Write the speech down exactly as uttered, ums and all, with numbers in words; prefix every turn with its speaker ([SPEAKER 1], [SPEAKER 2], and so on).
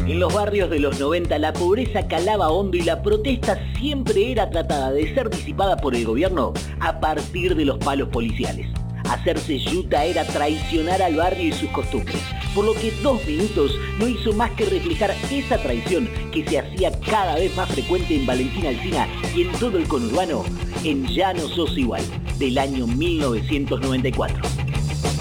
[SPEAKER 1] En los barrios de los noventa la pobreza calaba hondo y la protesta siempre era tratada de ser disipada por el gobierno a partir de los palos policiales. Hacerse yuta era traicionar al barrio y sus costumbres, por lo que Dos Minutos no hizo más que reflejar esa traición que se hacía cada vez más frecuente en Valentín Alsina y en todo el conurbano en Ya no sos igual, del año mil novecientos noventa y cuatro.